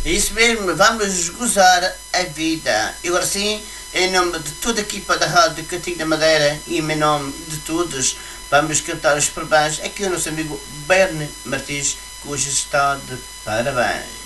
É isso mesmo, vamos gozar a vida. E agora sim, em nome de toda a equipa da Rádio Cantigo da Madeira e em nome de todos, vamos cantar os parabéns aqui ao nosso amigo Bernie Martins, que hoje está de parabéns.